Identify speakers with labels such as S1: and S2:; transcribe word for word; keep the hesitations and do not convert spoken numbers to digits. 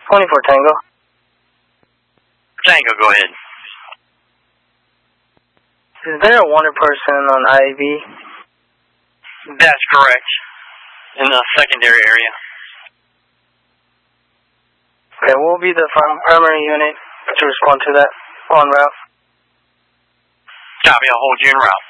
S1: twenty-four Tango.
S2: Tango, go ahead.
S1: Is there a wanted person on I A V?
S2: That's correct. In the secondary area.
S1: Okay, we'll be the primary unit to respond to that on route.
S2: Copy, I'll hold you en route.